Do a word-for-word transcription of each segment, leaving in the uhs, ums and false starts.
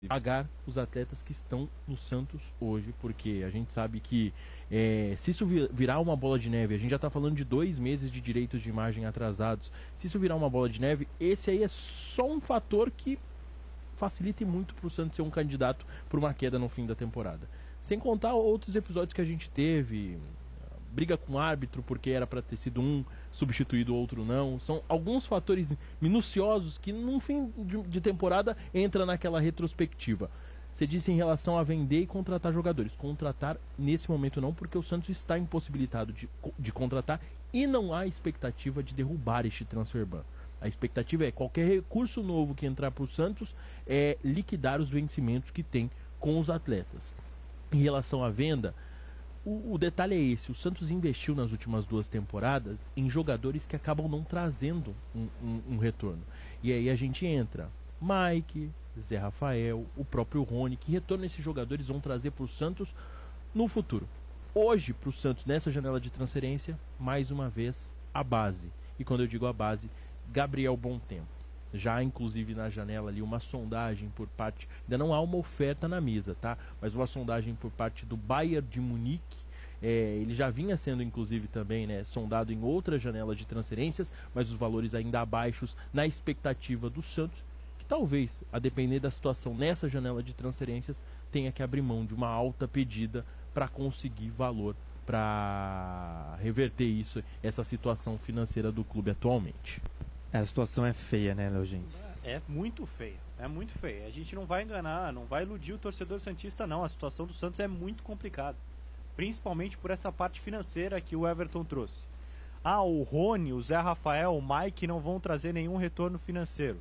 pagar os atletas que estão no Santos hoje, porque a gente sabe que é, se isso virar uma bola de neve, a gente já está falando de dois meses de direitos de imagem atrasados, se isso virar uma bola de neve, esse aí é só um fator que facilita muito para o Santos ser um candidato para uma queda no fim da temporada. Sem contar outros episódios que a gente teve, briga com o árbitro porque era para ter sido um substituído, outro não. São alguns fatores minuciosos que no fim de, de temporada entra naquela retrospectiva. Você disse em relação a vender e contratar jogadores. Contratar nesse momento não, porque o Santos está impossibilitado de, de contratar e não há expectativa de derrubar este transfer ban. A expectativa é qualquer recurso novo que entrar para o Santos é liquidar os vencimentos que tem com os atletas. Em relação à venda, O, o detalhe é esse: o Santos investiu nas últimas duas temporadas em jogadores que acabam não trazendo um, um, um retorno. E aí a gente entra Mike, Zé Rafael, o próprio Rony. Que retorno esses jogadores vão trazer para o Santos no futuro? Hoje, para o Santos, nessa janela de transferência, mais uma vez, a base. E quando eu digo a base, Gabriel Bontempo. Já inclusive na janela ali uma sondagem por parte, ainda não há uma oferta na mesa, tá? Mas uma sondagem por parte do Bayern de Munique. É, ele já vinha sendo inclusive também, né, sondado em outra janela de transferências, mas os valores ainda abaixos, na expectativa do Santos, que talvez, a depender da situação nessa janela de transferências, tenha que abrir mão de uma alta pedida para conseguir valor para reverter isso, essa situação financeira do clube atualmente. É, a situação é feia, né, Leogens? É muito feia, é muito feia. A gente não vai enganar, não vai iludir o torcedor santista, não. A situação do Santos é muito complicada, principalmente por essa parte financeira que o Everton trouxe. Ah, o Rony, o Zé Rafael, o Mike não vão trazer nenhum retorno financeiro.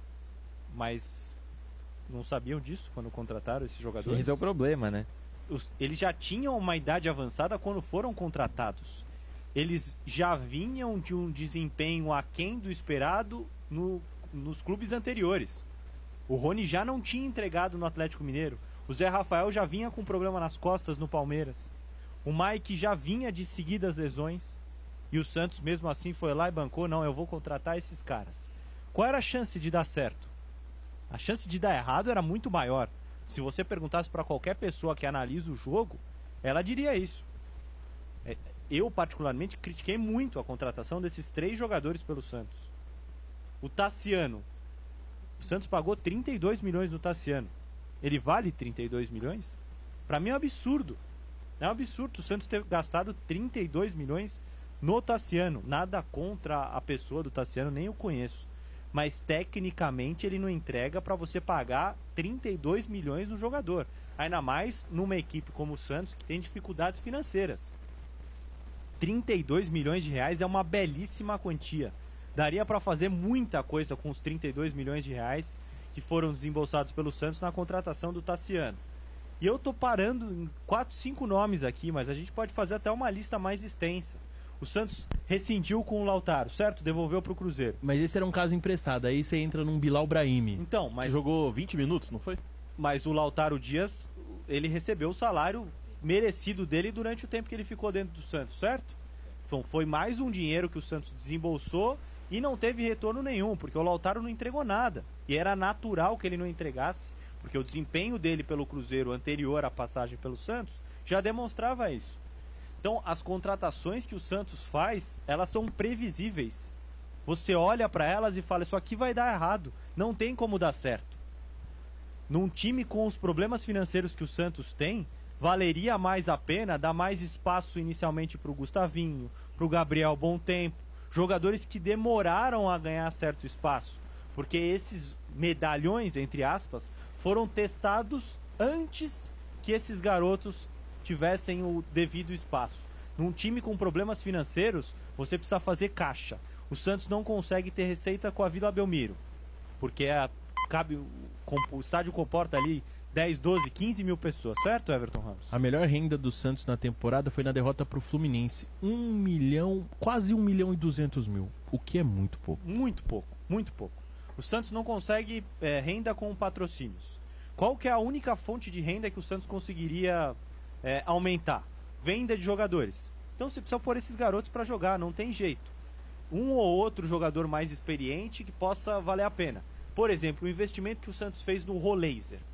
Mas não sabiam disso quando contrataram esses jogadores? Esse é o problema, né? Os, eles já tinham uma idade avançada quando foram contratados. Eles já vinham de um desempenho aquém do esperado no, nos clubes anteriores. O Rony já não tinha entregado no Atlético Mineiro. O Zé Rafael já vinha com problema nas costas no Palmeiras. O Mike já vinha de seguidas lesões. E o Santos mesmo assim foi lá e bancou: não, eu vou contratar esses caras. Qual era a chance de dar certo? A chance de dar errado era muito maior. Se você perguntasse para qualquer pessoa que analisa o jogo, ela diria isso. É, eu particularmente critiquei muito a contratação desses três jogadores pelo Santos. O Tassiano, o Santos pagou trinta e dois milhões no Tassiano. Ele vale trinta e dois milhões? Para mim é um absurdo. É um absurdo o Santos ter gastado trinta e dois milhões no Tassiano. Nada contra a pessoa do Tassiano, nem eu conheço. Mas tecnicamente ele não entrega para você pagar trinta e dois milhões no jogador. Ainda mais numa equipe como o Santos, que tem dificuldades financeiras. trinta e dois milhões de reais é uma belíssima quantia. Daria para fazer muita coisa com os trinta e dois milhões de reais que foram desembolsados pelo Santos na contratação do Tassiano. E eu tô parando em quatro, cinco nomes aqui, mas a gente pode fazer até uma lista mais extensa. O Santos rescindiu com o Lautaro, certo? Devolveu pro Cruzeiro. Mas esse era um caso emprestado, aí você entra num Bilal Brahimi. Então, mas... Que jogou vinte minutos, não foi? Mas o Lautaro Dias, ele recebeu o salário merecido dele durante o tempo que ele ficou dentro do Santos, certo? Então, foi mais um dinheiro que o Santos desembolsou e não teve retorno nenhum, porque o Lautaro não entregou nada. E era natural que ele não entregasse, porque o desempenho dele pelo Cruzeiro anterior à passagem pelo Santos já demonstrava isso. Então, as contratações que o Santos faz, elas são previsíveis. Você olha para elas e fala: isso aqui vai dar errado, não tem como dar certo. Num time com os problemas financeiros que o Santos tem, valeria mais a pena dar mais espaço inicialmente para o Gustavinho, para o Gabriel Bontempo, jogadores que demoraram a ganhar certo espaço, porque esses medalhões, entre aspas, foram testados antes que esses garotos tivessem o devido espaço. Num time com problemas financeiros, você precisa fazer caixa. O Santos não consegue ter receita com a Vila Belmiro, porque a, cabe, o, o estádio comporta ali dez, doze, quinze mil pessoas, certo, Everton Ramos? A melhor renda do Santos na temporada foi na derrota pro Fluminense. Um milhão, quase um milhão e duzentos mil, o que é muito pouco. Muito pouco, muito pouco. O Santos não consegue é, renda com patrocínios. Qual que é a única fonte de renda que o Santos conseguiria é, aumentar? Venda de jogadores. Então você precisa pôr esses garotos para jogar, não tem jeito. Um ou outro jogador mais experiente que possa valer a pena. Por exemplo, o investimento que o Santos fez no Roleiser.